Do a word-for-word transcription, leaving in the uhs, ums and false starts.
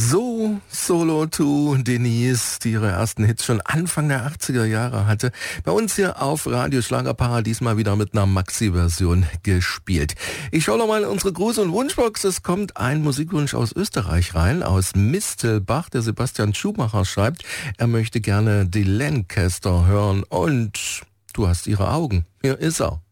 So, Solo to Denise, die ihre ersten Hits schon Anfang der achtziger Jahre hatte, bei uns hier auf Radio Schlagerparadies mal wieder mit einer Maxi-Version gespielt. Ich schaue noch mal in unsere Gruß- und Wunschbox. Es kommt ein Musikwunsch aus Österreich rein, aus Mistelbach. Der Sebastian Schumacher schreibt, er möchte gerne die Lancaster hören und du hast ihre Augen. Hier ist er.